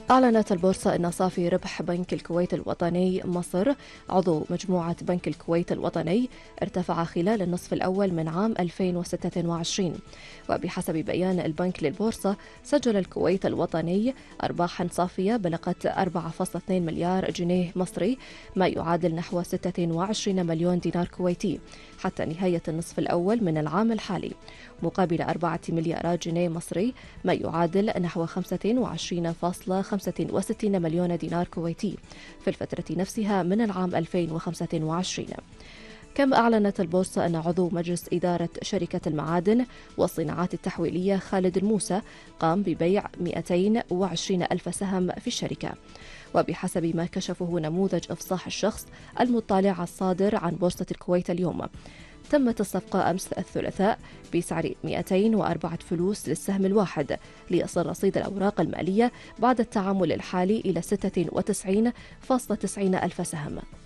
أعلنت البورصة أن صافي ربح بنك الكويت الوطني مصر عضو مجموعة بنك الكويت الوطني ارتفع خلال النصف الأول من عام 2026. وبحسب بيان البنك للبورصة، سجل الكويت الوطني أرباحا صافية بلغت 4.2 مليار جنيه مصري، ما يعادل نحو 26 مليون دينار كويتي حتى نهاية النصف الأول من العام الحالي، مقابل 4 مليارات جنيه مصري، ما يعادل نحو 25.65 مليون دينار كويتي في الفترة نفسها من العام 2025. كما أعلنت البورصة أن عضو مجلس إدارة شركة المعادن والصناعات التحويلية خالد الموسى قام ببيع 220 ألف سهم في الشركة. وبحسب ما كشفه نموذج إفصاح الشخص المطلع الصادر عن بورصة الكويت اليوم، تمت الصفقة أمس الثلاثاء بسعر 204 فلوس للسهم الواحد، ليصل رصيد الأوراق المالية بعد التعامل الحالي إلى 96.90 ألف سهم.